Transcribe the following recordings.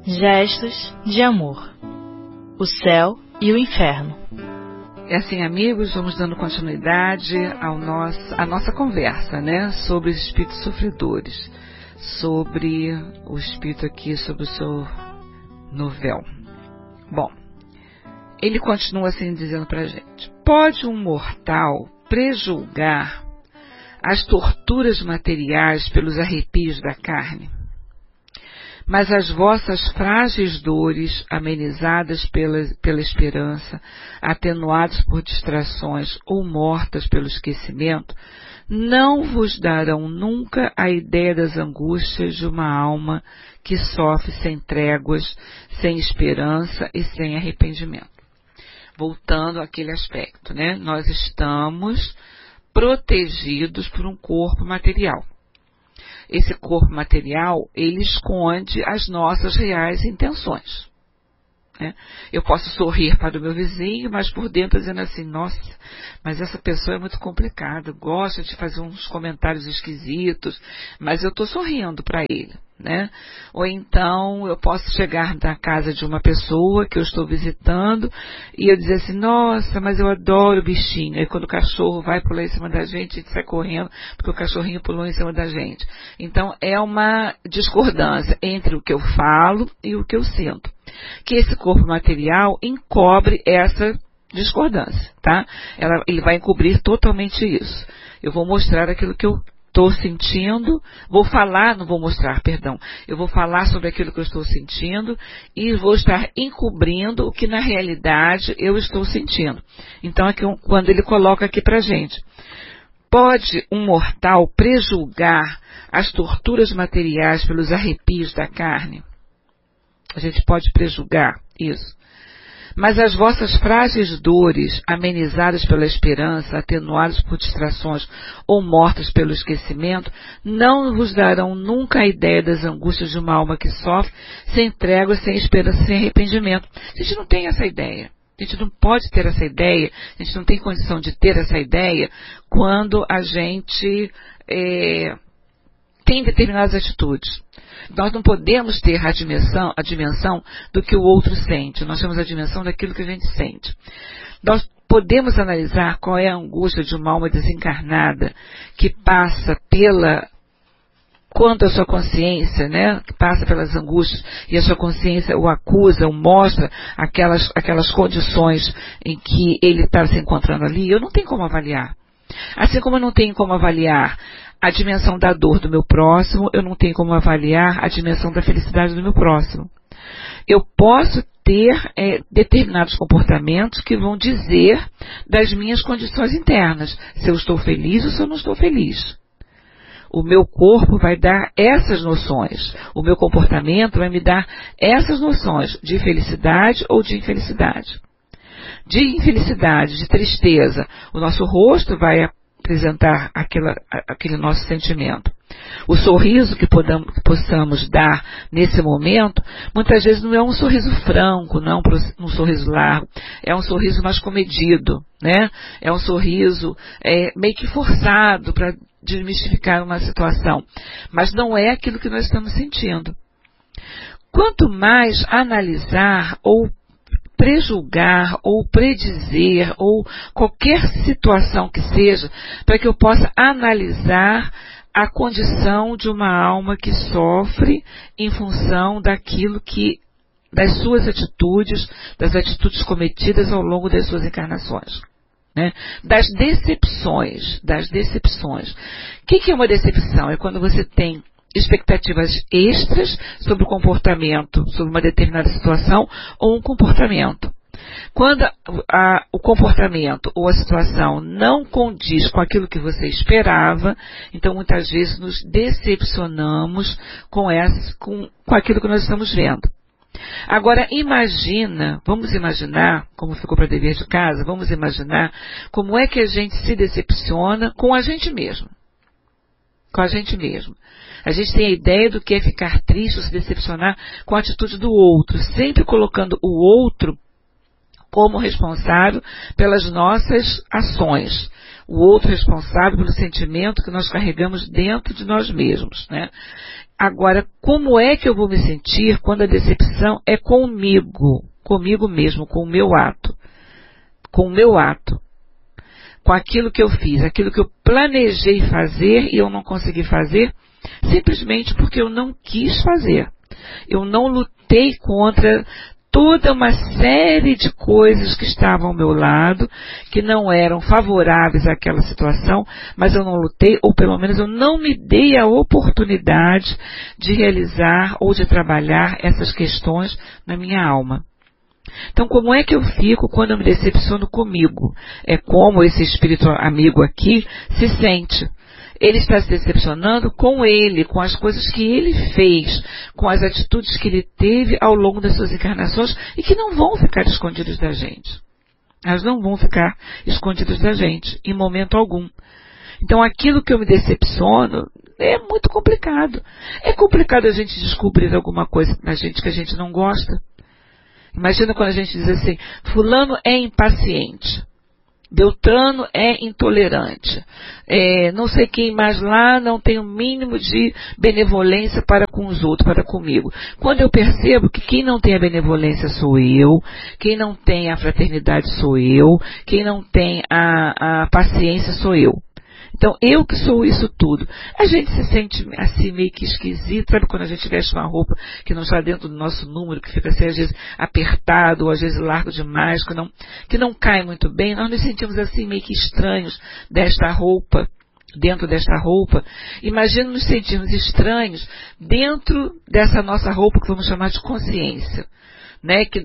Gestos de amor. O céu e o inferno. É assim, amigos, vamos dando continuidade à nossa conversa, né? Sobre os espíritos sofredores. Sobre o espírito aqui, sobre o seu novel. Bom, ele continua assim dizendo pra gente: pode um mortal prejulgar as torturas materiais pelos arrepios da carne? Mas as vossas frágeis dores, amenizadas pela esperança, atenuadas por distrações ou mortas pelo esquecimento, não vos darão nunca a ideia das angústias de uma alma que sofre sem tréguas, sem esperança e sem arrependimento. Voltando àquele aspecto, né? Nós estamos protegidos por um corpo material. Esse corpo material, ele esconde as nossas reais intenções. Né? Eu posso sorrir para o meu vizinho, mas por dentro dizendo assim: nossa, mas essa pessoa é muito complicada, gosta de fazer uns comentários esquisitos, mas eu estou sorrindo para ele. Né? Ou então eu posso chegar na casa de uma pessoa que eu estou visitando e eu dizer assim: nossa, mas eu adoro o bichinho. Aí quando o cachorro vai pular em cima da gente, a gente sai correndo porque o cachorrinho pulou em cima da gente. Então é uma discordância entre o que eu falo e o que eu sinto, que esse corpo material encobre essa discordância, tá? Ele vai encobrir totalmente isso. Eu vou mostrar aquilo que eu estou sentindo, vou falar, não vou mostrar, perdão, eu vou falar sobre aquilo que eu estou sentindo e vou estar encobrindo o que na realidade eu estou sentindo. Então é quando ele coloca aqui pra gente: pode um mortal prejulgar as torturas materiais pelos arrepios da carne? A gente pode prejulgar isso. Mas as vossas frágeis dores, amenizadas pela esperança, atenuadas por distrações ou mortas pelo esquecimento, não vos darão nunca a ideia das angústias de uma alma que sofre, sem trégua, sem esperança, sem arrependimento. A gente não tem essa ideia. A gente não pode ter essa ideia, a gente não tem condição de ter essa ideia quando a gente tem determinadas atitudes. Nós não podemos ter a dimensão do que o outro sente. Nós temos a dimensão daquilo que a gente sente. Nós podemos analisar qual é a angústia de uma alma desencarnada que passa quanto a sua consciência, né, que passa pelas angústias e a sua consciência o acusa, o mostra aquelas condições em que ele está se encontrando ali. Eu não tenho como avaliar. Assim como eu não tenho como avaliar a dimensão da dor do meu próximo, eu não tenho como avaliar a dimensão da felicidade do meu próximo. Eu posso ter determinados comportamentos que vão dizer das minhas condições internas, se eu estou feliz ou se eu não estou feliz. O meu corpo vai dar essas noções, o meu comportamento vai me dar essas noções de felicidade ou de infelicidade. De infelicidade, de tristeza, o nosso rosto vai apresentar aquele nosso sentimento. O sorriso que possamos dar nesse momento, muitas vezes não é um sorriso franco, não é um sorriso largo, é um sorriso mais comedido, né? É um sorriso meio que forçado para desmistificar uma situação, mas não é aquilo que nós estamos sentindo. Quanto mais analisar ou prejulgar ou predizer ou qualquer situação que seja, para que eu possa analisar a condição de uma alma que sofre em função das suas atitudes, das atitudes cometidas ao longo das suas encarnações. Né? Das decepções. O que é uma decepção? É quando você tem expectativas extras sobre o comportamento, sobre uma determinada situação ou um comportamento. Quando o comportamento ou a situação não condiz com aquilo que você esperava, então muitas vezes nos decepcionamos com aquilo que nós estamos vendo. Agora vamos imaginar, como ficou para dever de casa, vamos imaginar como é que a gente se decepciona com a gente mesmo. A gente tem a ideia do que é ficar triste ou se decepcionar com a atitude do outro, sempre colocando o outro como responsável pelas nossas ações. o outro responsável pelo sentimento que nós carregamos dentro de nós mesmos, né? Agora, como é que eu vou me sentir quando a decepção é comigo mesmo, com o meu ato, com aquilo que eu fiz, aquilo que eu planejei fazer e eu não consegui fazer, simplesmente porque eu não quis fazer. Eu não lutei contra toda uma série de coisas que estavam ao meu lado, que não eram favoráveis àquela situação, mas eu não lutei, ou pelo menos eu não me dei a oportunidade de realizar ou de trabalhar essas questões na minha alma. Então, como é que eu fico quando eu me decepciono comigo? É como esse espírito amigo aqui se sente. Ele está se decepcionando com ele, com as coisas que ele fez, com as atitudes que ele teve ao longo das suas encarnações e que não vão ficar escondidas da gente. Elas não vão ficar escondidas da gente, em momento algum. Então, aquilo que eu me decepciono é muito complicado. É complicado a gente descobrir alguma coisa na gente que a gente não gosta. Imagina quando a gente diz assim, fulano é impaciente. Beltrano é intolerante, não sei quem mais lá não tem o mínimo de benevolência para com os outros, para comigo. Quando eu percebo que quem não tem a benevolência sou eu, quem não tem a fraternidade sou eu, quem não tem a paciência sou eu. Então, eu que sou isso tudo. A gente se sente assim meio que esquisito, sabe quando a gente veste uma roupa que não está dentro do nosso número, que fica assim às vezes apertado, ou às vezes largo demais, que não cai muito bem, nós nos sentimos assim meio que estranhos dentro desta roupa. Imagina nos sentirmos estranhos dentro dessa nossa roupa que vamos chamar de consciência. Né, que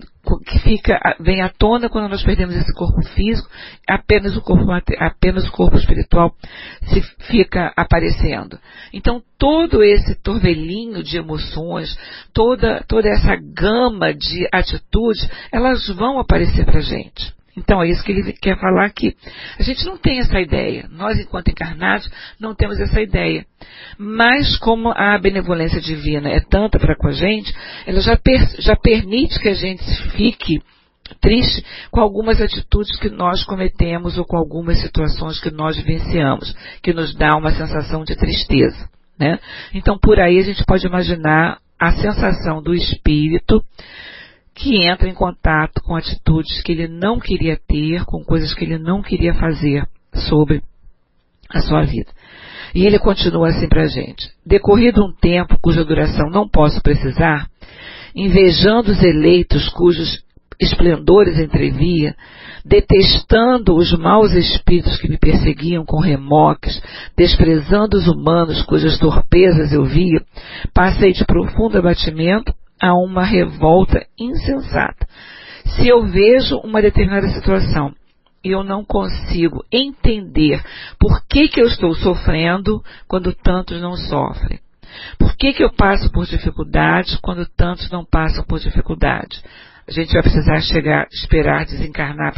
vem à tona quando nós perdemos esse corpo físico, apenas o corpo espiritual se fica aparecendo. Então, todo esse torvelinho de emoções, toda essa gama de atitudes, elas vão aparecer pra gente. Então, é isso que ele quer falar aqui. A gente não tem essa ideia. Nós, enquanto encarnados, não temos essa ideia. Mas, como a benevolência divina é tanta para com a gente, ela já permite que a gente fique triste com algumas atitudes que nós cometemos ou com algumas situações que nós vivenciamos, que nos dá uma sensação de tristeza, né? Então, por aí a gente pode imaginar a sensação do espírito que entra em contato com atitudes que ele não queria ter, com coisas que ele não queria fazer sobre a sua vida. E ele continua assim para a gente. Decorrido um tempo cuja duração não posso precisar, invejando os eleitos cujos esplendores entrevia, detestando os maus espíritos que me perseguiam com remoques, desprezando os humanos cujas torpezas eu via, passei de profundo abatimento a uma revolta insensata. Se eu vejo uma determinada situação e eu não consigo entender por que eu estou sofrendo quando tantos não sofrem, por que eu passo por dificuldades quando tantos não passam por dificuldade, a gente vai precisar esperar desencarnar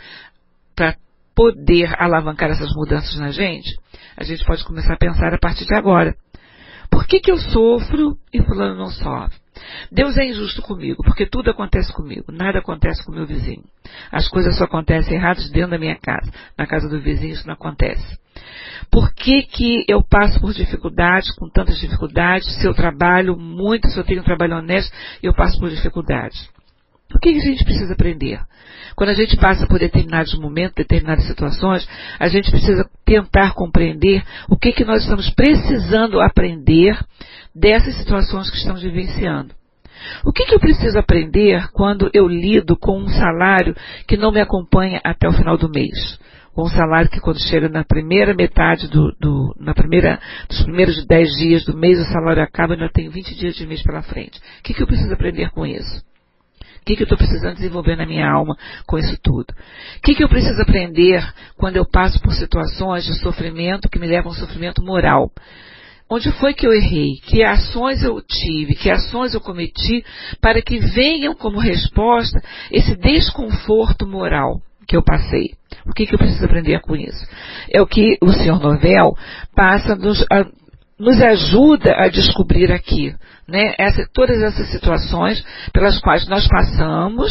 para poder alavancar essas mudanças na gente. A gente pode começar a pensar a partir de agora. Por que eu sofro e fulano não sofre? Deus é injusto comigo, porque tudo acontece comigo, nada acontece com o meu vizinho. As coisas só acontecem erradas dentro da minha casa. Na casa do vizinho isso não acontece. Por que eu passo por dificuldades, com tantas dificuldades, se eu trabalho muito, se eu tenho um trabalho honesto, eu passo por dificuldades? O que a gente precisa aprender? Quando a gente passa por determinados momentos, determinadas situações, a gente precisa tentar compreender o que nós estamos precisando aprender dessas situações que estamos vivenciando. O que eu preciso aprender quando eu lido com um salário que não me acompanha até o final do mês? Com um salário que quando chega na primeira metade dos primeiros 10 dias do mês, o salário acaba e ainda tenho 20 dias de mês pela frente. O que eu preciso aprender com isso? O que eu estou precisando desenvolver na minha alma com isso tudo? O que eu preciso aprender quando eu passo por situações de sofrimento que me levam a um sofrimento moral? Onde foi que eu errei? Que ações eu tive? Que ações eu cometi para que venham como resposta esse desconforto moral que eu passei? O que eu preciso aprender com isso? É o que o Sr. Novel passa nos ajuda a descobrir aqui, né? Todas essas situações pelas quais nós passamos,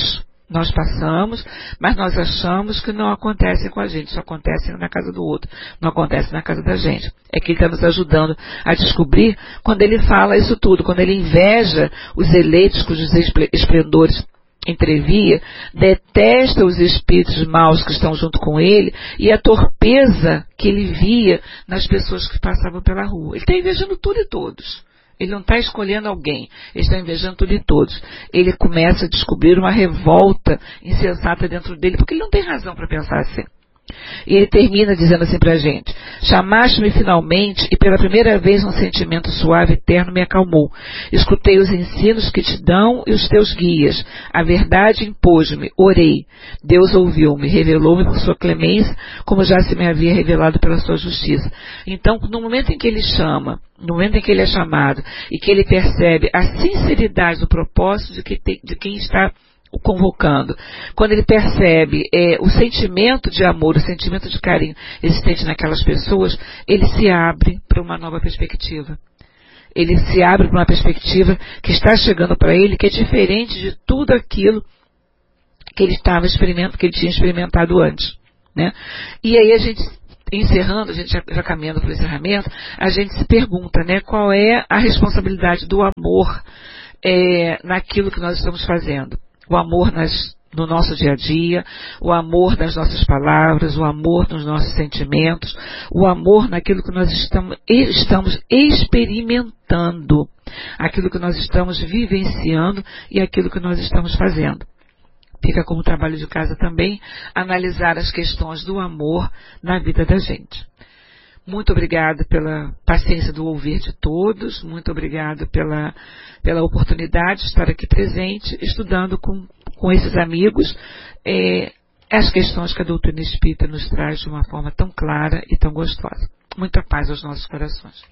Nós passamos, mas nós achamos que não acontecem com a gente, só acontecem na casa do outro, não acontece na casa da gente. É que ele está nos ajudando a descobrir quando ele fala isso tudo, quando ele inveja os eleitos cujos esplendores entrevia, detesta os espíritos maus que estão junto com ele e a torpeza que ele via nas pessoas que passavam pela rua. Ele está invejando tudo e todos. Ele não está escolhendo alguém, ele está invejando tudo e todos. Ele começa a descobrir uma revolta insensata dentro dele, porque ele não tem razão para pensar assim. E ele termina dizendo assim para a gente: chamaste-me finalmente e pela primeira vez um sentimento suave e terno me acalmou. Escutei os ensinos que te dão e os teus guias. A verdade impôs-me, orei. Deus ouviu-me, revelou-me por sua clemência, como já se me havia revelado pela sua justiça. Então, no momento em que ele chama, no momento em que ele é chamado e que ele percebe a sinceridade do propósito de quem está o convocando, quando ele percebe o sentimento de amor, o sentimento de carinho existente naquelas pessoas, ele se abre para uma nova perspectiva. Ele se abre para uma perspectiva que está chegando para ele, que é diferente de tudo aquilo que ele estava experimentando, que ele tinha experimentado antes, né? E aí a gente, encerrando, a gente já caminhando para o encerramento, a gente se pergunta, né, qual é a responsabilidade do amor naquilo que nós estamos fazendo. O amor no nosso dia a dia, o amor nas nossas palavras, o amor nos nossos sentimentos, o amor naquilo que nós estamos experimentando, aquilo que nós estamos vivenciando e aquilo que nós estamos fazendo. Fica como trabalho de casa também analisar as questões do amor na vida da gente. Muito obrigada pela paciência do ouvir de todos, muito obrigada pela oportunidade de estar aqui presente, estudando com esses amigos as questões que a doutrina espírita nos traz de uma forma tão clara e tão gostosa. Muita paz aos nossos corações.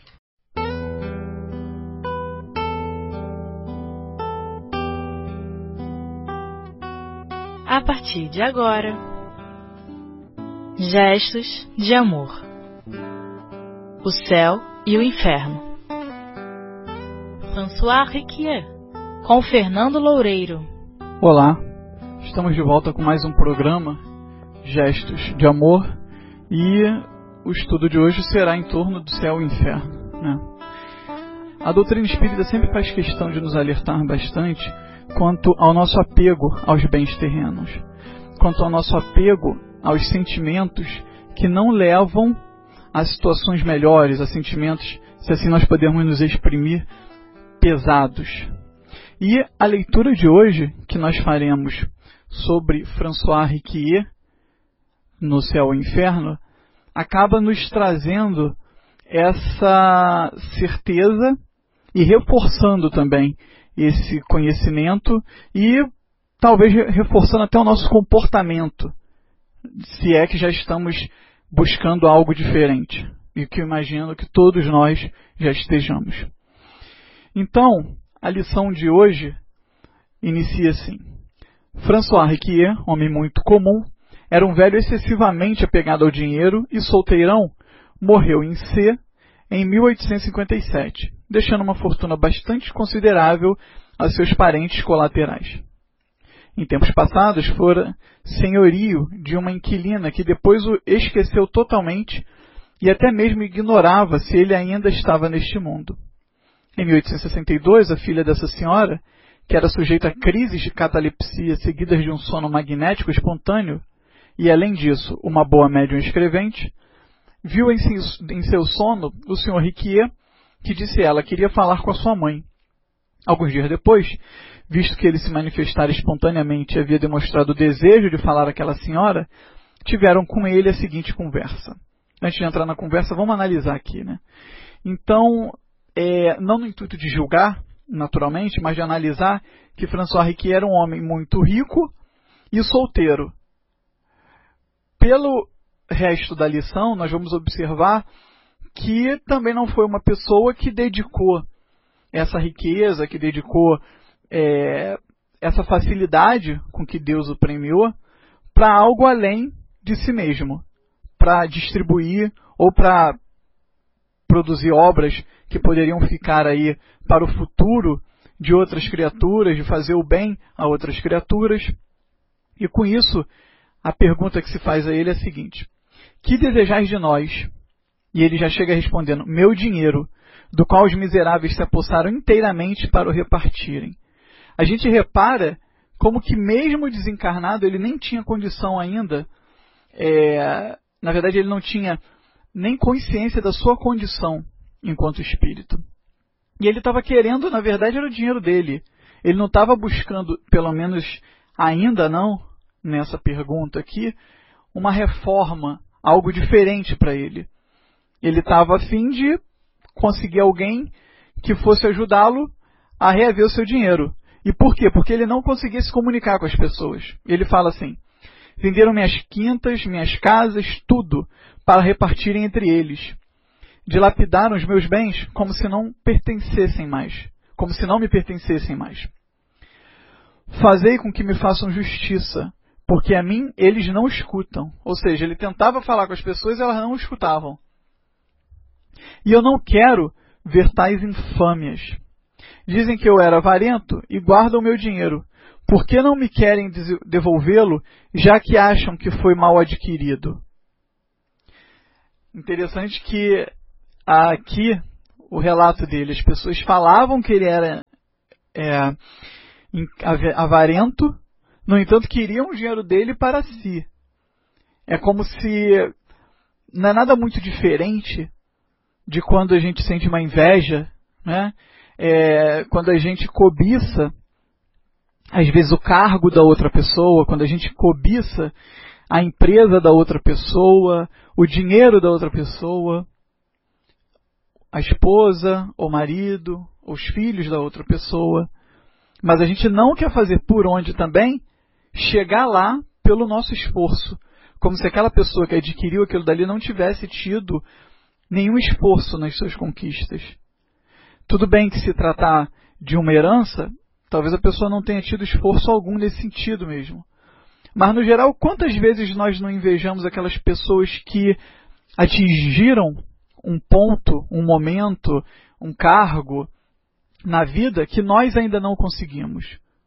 A partir de agora, gestos de amor. O céu e o inferno. François Riquier, com Fernando Loureiro. Olá, estamos de volta com mais um programa, Gestos de Amor, e o estudo de hoje será em torno do céu e o inferno, né? A doutrina espírita sempre faz questão de nos alertar bastante quanto ao nosso apego aos bens terrenos, quanto ao nosso apego aos sentimentos que não levam a situações melhores, a sentimentos, se assim nós podemos nos exprimir, pesados. E a leitura de hoje, que nós faremos sobre François Riquier, no Céu e Inferno, acaba nos trazendo essa certeza e reforçando também esse conhecimento e talvez reforçando até o nosso comportamento, se é que já estamos buscando algo diferente, e que eu imagino que todos nós já estejamos. Então, a lição de hoje inicia assim: François Riquier, homem muito comum, era um velho excessivamente apegado ao dinheiro e solteirão, morreu em C em 1857, deixando uma fortuna bastante considerável a seus parentes colaterais. Em tempos passados, fora senhorio de uma inquilina que depois o esqueceu totalmente e até mesmo ignorava se ele ainda estava neste mundo. Em 1862, a filha dessa senhora, que era sujeita a crises de catalepsia seguidas de um sono magnético espontâneo, e além disso, uma boa médium escrevente, viu em seu sono o Sr. Riquier, que disse ela queria falar com a sua mãe. Alguns dias depois, visto que ele se manifestara espontaneamente e havia demonstrado o desejo de falar àquela senhora, tiveram com ele a seguinte conversa. Antes de entrar na conversa, vamos analisar aqui, né? Então, não no intuito de julgar, naturalmente, mas de analisar que François Riquier era um homem muito rico e solteiro. Pelo resto da lição, nós vamos observar que também não foi uma pessoa que dedicou essa riqueza, que dedicou essa facilidade com que Deus o premiou para algo além de si mesmo, para distribuir ou para produzir obras que poderiam ficar aí para o futuro de outras criaturas, de fazer o bem a outras criaturas. E com isso, a pergunta que se faz a ele é a seguinte: que desejais de nós? E ele já chega respondendo: meu dinheiro, do qual os miseráveis se apossaram inteiramente para o repartirem. A gente repara como que mesmo desencarnado, ele nem tinha condição ainda, na verdade ele não tinha nem consciência da sua condição enquanto espírito. E ele estava querendo, na verdade era o dinheiro dele. Ele não estava buscando, pelo menos ainda não, nessa pergunta aqui, uma reforma, algo diferente para ele. Ele estava a fim de conseguir alguém que fosse ajudá-lo a reaver o seu dinheiro. E por quê? Porque ele não conseguia se comunicar com as pessoas. Ele fala assim: venderam minhas quintas, minhas casas, tudo, para repartirem entre eles. Dilapidaram os meus bens como se não pertencessem mais, como se não me pertencessem mais. Fazei com que me façam justiça, porque a mim eles não escutam. Ou seja, ele tentava falar com as pessoas e elas não escutavam. E eu não quero ver tais infâmias. Dizem que eu era avarento e guardam o meu dinheiro. Por que não me querem devolvê-lo, já que acham que foi mal adquirido? Interessante que aqui o relato dele, as pessoas falavam que ele era avarento, no entanto queriam o dinheiro dele para si. É como se não é nada muito diferente de quando a gente sente uma inveja, né? Quando a gente cobiça, às vezes, o cargo da outra pessoa, quando a gente cobiça a empresa da outra pessoa, o dinheiro da outra pessoa, a esposa, o marido, os filhos da outra pessoa. Mas a gente não quer fazer por onde também chegar lá pelo nosso esforço, como se aquela pessoa que adquiriu aquilo dali não tivesse tido nenhum esforço nas suas conquistas. Tudo bem que se tratar de uma herança, talvez a pessoa não tenha tido esforço algum nesse sentido mesmo. Mas, no geral, quantas vezes nós não invejamos aquelas pessoas que atingiram um ponto, um momento, um cargo na vida que nós ainda não conseguimos?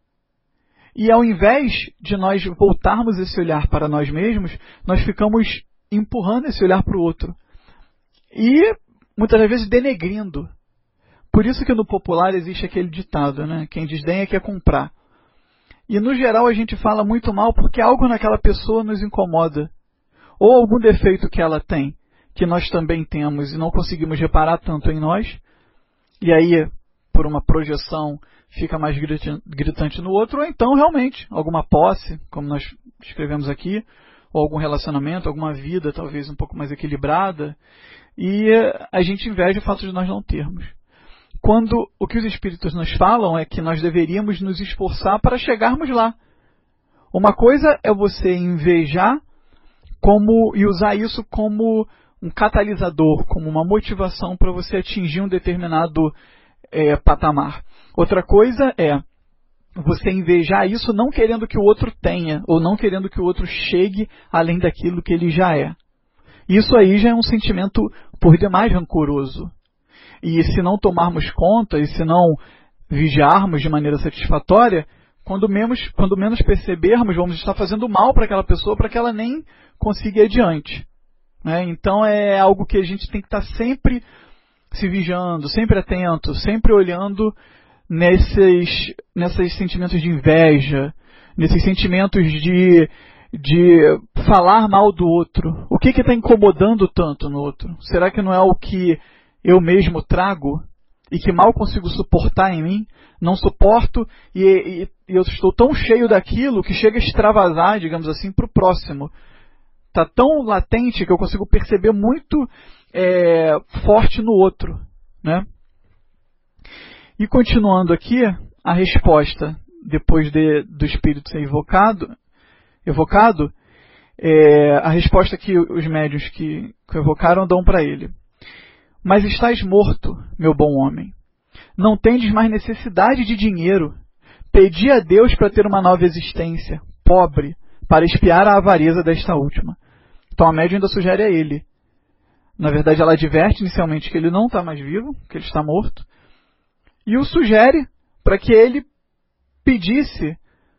E ao invés de nós voltarmos esse olhar para nós mesmos, nós ficamos empurrando esse olhar para o outro. E, muitas das vezes, denegrindo. Por isso que no popular existe aquele ditado, né? Quem desdenha quer comprar. E no geral a gente fala muito mal porque algo naquela pessoa nos incomoda. Ou algum defeito que ela tem, que nós também temos e não conseguimos reparar tanto em nós. E aí, por uma projeção, fica mais gritante no outro. Ou então, realmente, alguma posse, como nós escrevemos aqui, ou algum relacionamento, alguma vida talvez um pouco mais equilibrada. E a gente inveja o fato de nós não termos. Quando o que os espíritos nos falam é que nós deveríamos nos esforçar para chegarmos lá. Uma coisa é você invejar e usar isso como um catalisador, como uma motivação para você atingir um determinado patamar. Outra coisa é você invejar isso não querendo que o outro tenha, ou não querendo que o outro chegue além daquilo que ele já é. Isso aí já é um sentimento por demais rancoroso. E se não tomarmos conta, e se não vigiarmos de maneira satisfatória, quando menos percebermos, vamos estar fazendo mal para aquela pessoa, para que ela nem consiga ir adiante. Né? Então é algo que a gente tem que estar sempre se vigiando, sempre atento, sempre olhando nesses sentimentos de inveja, nesses sentimentos de falar mal do outro. O que está incomodando tanto no outro? Será que não é o que eu mesmo trago e que mal consigo suportar em mim? Não suporto e eu estou tão cheio daquilo que chega a extravasar, digamos assim, para o próximo. Está tão latente que eu consigo perceber muito forte no outro. Né? E continuando aqui, a resposta, depois do espírito ser evocado, a resposta que os médiuns que evocaram dão para ele. Mas estás morto, meu bom homem. Não tendes mais necessidade de dinheiro. Pedi a Deus para ter uma nova existência, pobre, para expiar a avareza desta última. Então a médium ainda sugere a ele. Na verdade, ela adverte inicialmente que ele não está mais vivo, que ele está morto, e o sugere para que ele pedisse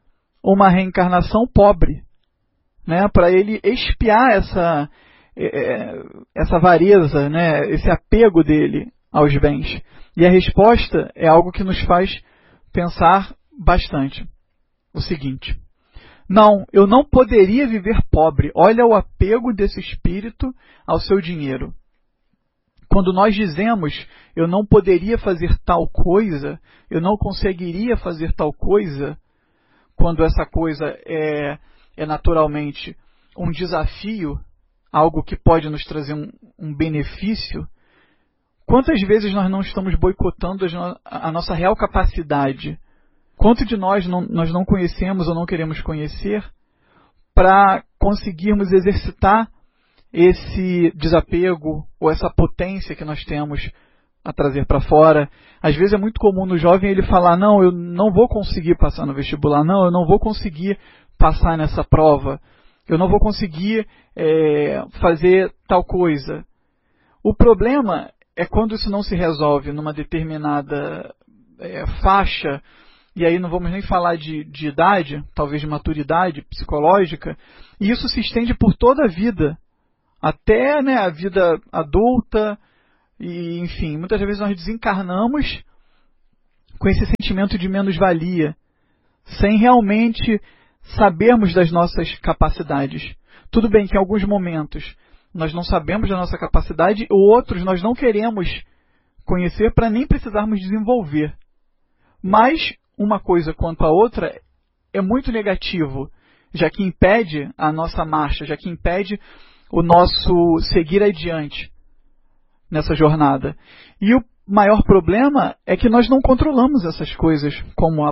uma reencarnação pobre, né, para ele expiar essa avareza, né, esse apego dele aos bens. E a resposta é algo que nos faz pensar bastante. O seguinte: não, eu não poderia viver pobre. Olha o apego desse espírito ao seu dinheiro. Quando nós dizemos, eu não poderia fazer tal coisa, eu não conseguiria fazer tal coisa, quando essa coisa é naturalmente um desafio, algo que pode nos trazer um benefício, quantas vezes nós não estamos boicotando a nossa real capacidade? Quanto de nós não conhecemos ou não queremos conhecer para conseguirmos exercitar esse desapego ou essa potência que nós temos a trazer para fora? Às vezes é muito comum no jovem ele falar, não, eu não vou conseguir passar no vestibular, não, eu não vou conseguir passar nessa prova, eu não vou conseguir fazer tal coisa. O problema é quando isso não se resolve numa determinada faixa, e aí não vamos nem falar de idade, talvez de maturidade psicológica, e isso se estende por toda a vida, até, né, a vida adulta, e enfim, muitas vezes nós desencarnamos com esse sentimento de menos-valia, sem realmente sabermos das nossas capacidades. Tudo bem que em alguns momentos nós não sabemos da nossa capacidade, outros nós não queremos conhecer para nem precisarmos desenvolver. Mas uma coisa quanto a outra é muito negativo, já que impede a nossa marcha, já que impede o nosso seguir adiante nessa jornada. E o maior problema é que nós não controlamos essas coisas, como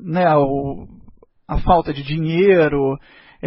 a falta de dinheiro,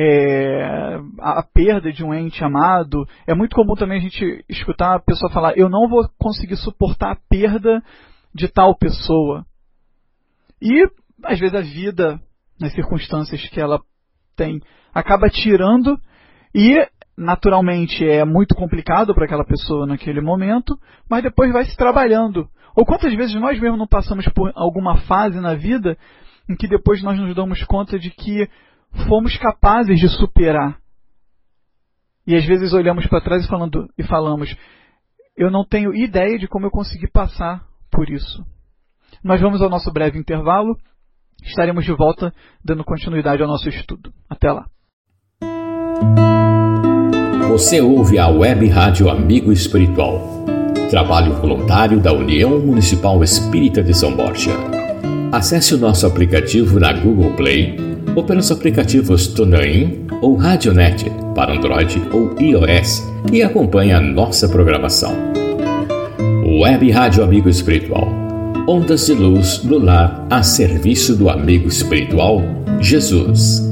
a perda de um ente amado. É muito comum também a gente escutar a pessoa falar, eu não vou conseguir suportar a perda de tal pessoa. E, às vezes, a vida, nas circunstâncias que ela tem, acaba tirando e, naturalmente, é muito complicado para aquela pessoa naquele momento, mas depois vai se trabalhando. Ou quantas vezes nós mesmos não passamos por alguma fase na vida em que depois nós nos damos conta de que fomos capazes de superar. E às vezes olhamos para trás e falamos, eu não tenho ideia de como eu consegui passar por isso. Nós vamos ao nosso breve intervalo, estaremos de volta dando continuidade ao nosso estudo. Até lá. Você ouve a Web Rádio Amigo Espiritual, trabalho voluntário da União Municipal Espírita de São Borja. Acesse o nosso aplicativo na Google Play ou pelos aplicativos TuneIn ou Radionet para Android ou iOS e acompanhe a nossa programação. Web Rádio Amigo Espiritual, ondas de luz do lar a serviço do amigo espiritual Jesus.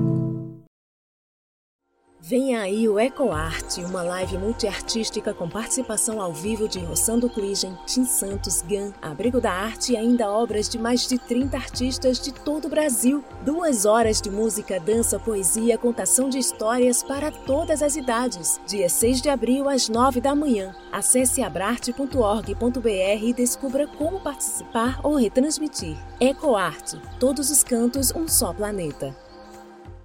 Vem aí o EcoArte, uma live multiartística com participação ao vivo de Rossando Cligem, Tim Santos, Gan, Abrigo da Arte e ainda obras de mais de 30 artistas de todo o Brasil. 2 horas de música, dança, poesia, contação de histórias para todas as idades. Dia 6 de abril às 9 da manhã. Acesse abrarte.org.br e descubra como participar ou retransmitir. EcoArte, todos os cantos, um só planeta.